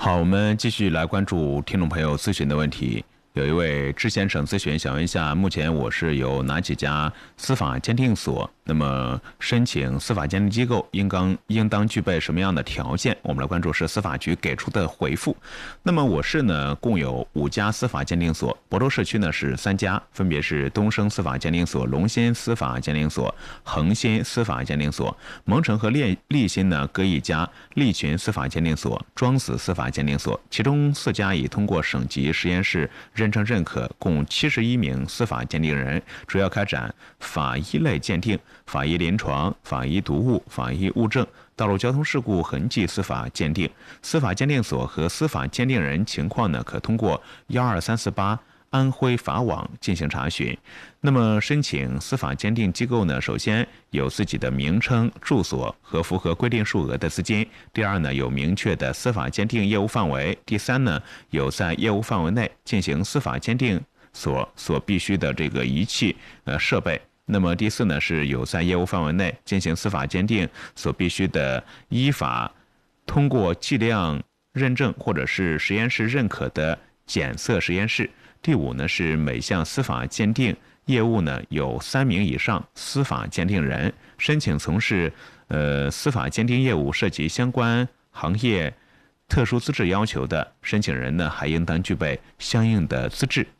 好，我们继续来关注听众朋友咨询的问题。有一位知先生咨询，想问一下，目前我是有哪几家司法鉴定所？那么申请司法鉴定机构应当具备什么样的条件？我们来关注是司法局给出的回复。那么我市呢，共有5家司法鉴定所，亳州市区呢是3家，分别是东升司法鉴定所、龙兴司法鉴定所、恒新司法鉴定所。蒙城和利新呢各1家，利群司法鉴定所、庄子司法鉴定所。其中4家已通过省级实验室认证认可，共71名司法鉴定人，主要开展法医类鉴定、法医临床、法医毒物、法医物证、道路交通事故痕迹司法鉴定。司法鉴定所和司法鉴定人情况呢，可通过12348安徽法网进行查询。那么申请司法鉴定机构呢，首先有自己的名称、住所和符合规定数额的资金。第二呢，有明确的司法鉴定业务范围。第三呢，有在业务范围内进行司法鉴定所必须的这个仪器设备。那么第四呢，是有在业务范围内进行司法鉴定所必须的依法通过计量认证或者是实验室认可的检测实验室。第5呢，是每项司法鉴定业务呢有3名以上司法鉴定人。申请从事司法鉴定业务涉及相关行业特殊资质要求的申请人呢，还应当具备相应的资质。